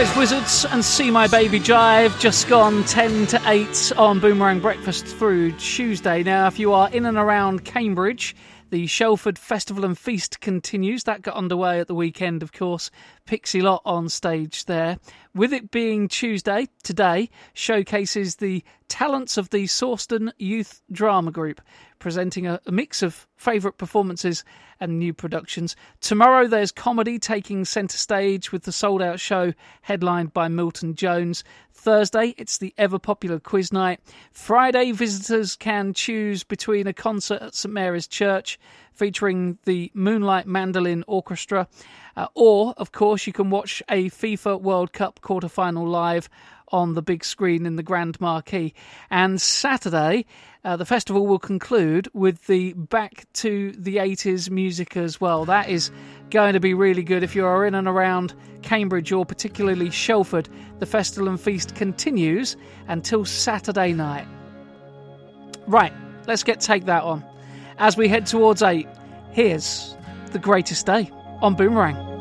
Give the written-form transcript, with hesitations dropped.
There's Wizards and See My Baby Jive, just gone 10 to 8 on Boomerang Breakfast through Tuesday. Now, if you are in and around Cambridge, the Shelford Festival and Feast continues. That got underway at the weekend, of course. Pixie Lot on stage there. With it being Tuesday, today showcases the talents of the Sawston Youth Drama Group, presenting a mix of favourite performances and new productions. Tomorrow there's comedy taking centre stage with the Sold Out show headlined by Milton Jones. Thursday, it's the ever-popular quiz night. Friday, visitors can choose between a concert at St Mary's Church featuring the Moonlight Mandolin Orchestra, or, of course, you can watch a FIFA World Cup quarter-final live on the big screen in the Grand Marquee. And Saturday, the festival will conclude with the Back to the 80s music as well. That is going to be really good. If you are in and around Cambridge or particularly Shelford, the Festival and Feast continues until Saturday night. Right, let's take that on. As we head towards 8, here's The Greatest Day on Boomerang.